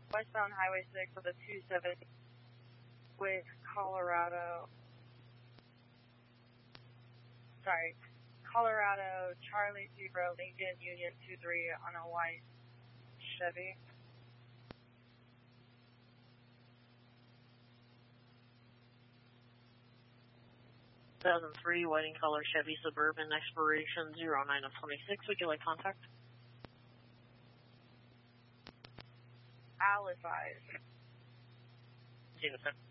westbound Highway 6 with a 270 with Colorado. Sorry, Colorado Charlie Zebra Lincoln Union 23 on a white Chevy. 2003 white and color Chevy Suburban, expiration 09 of 26. Would you like contact? I'll advise. 0 7.